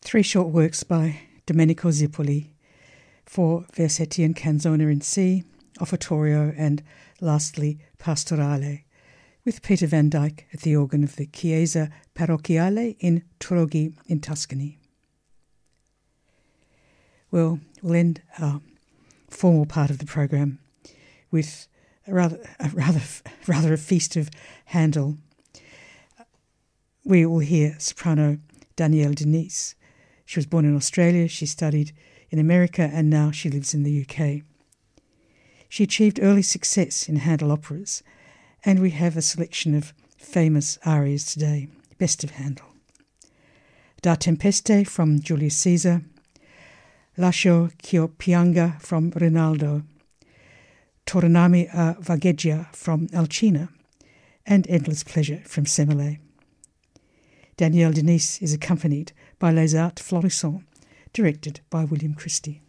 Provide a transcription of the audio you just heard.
3 short works by Domenico Zippoli for Versetti and Canzona in C, Offertorio, and lastly Pastorale, with Peter van Dyck at the organ of the Chiesa Parrocchiale in Troggi in Tuscany. Well, we'll end our formal part of the programme with rather a feast of Handel. We will hear soprano Danielle Denise. She was born in Australia, she studied in America, and now she lives in the UK. She achieved early success in Handel operas, and we have a selection of famous arias today, best of Handel. Da Tempeste from Julius Caesar, Lascio ch'io pianga from Rinaldo, Tornami a vagheggia from Alcina, and Endless Pleasure from Semele. Danielle Denise is accompanied by Les Arts Florissants, directed by William Christie.